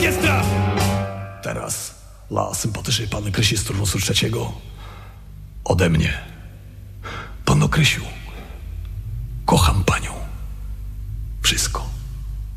Orkiestra! Teraz dla sympatycznej panny Krysi z turnusu 3 ode mnie. Panno Krysiu, kocham panią. Wszystko.